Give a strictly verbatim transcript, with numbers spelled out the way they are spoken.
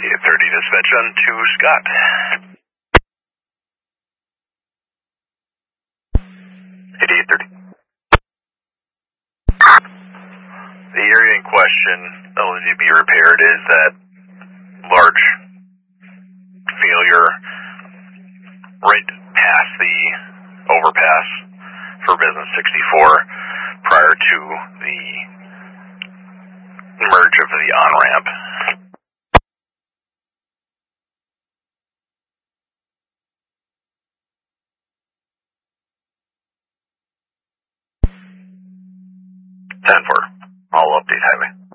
eight thirty dispatch on to Scott. eighty-eight thirty. The area in question that will need to be repaired is that large failure right past the overpass for Business sixty-four prior to the merge of the on-ramp. ten four. I'll update highway.